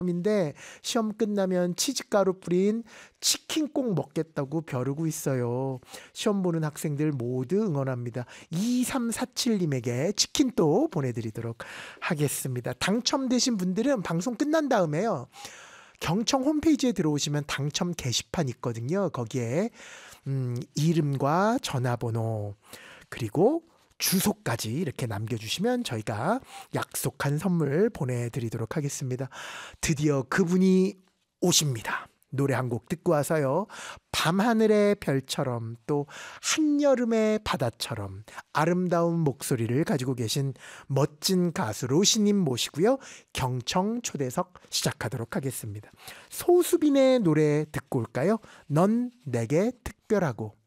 인데 시험 끝나면 치즈가루 뿌린 치킨 꼭 먹겠다고 벼르고 있어요. 시험 보는 학생들 모두 응원합니다. 2347님에게 치킨 또 보내드리도록 하겠습니다. 당첨되신 분들은 방송 끝난 다음에요. 경청 홈페이지에 들어오시면 당첨 게시판 있거든요. 거기에 이름과 전화번호 그리고 주소까지 이렇게 남겨주시면 저희가 약속한 선물 보내드리도록 하겠습니다. 드디어 그분이 오십니다. 노래 한 곡 듣고 와서요. 밤하늘의 별처럼 또 한여름의 바다처럼 아름다운 목소리를 가지고 계신 멋진 가수 로시님 모시고요. 경청 초대석 시작하도록 하겠습니다. 소수빈의 노래 듣고 올까요? 넌 내게 특별하고.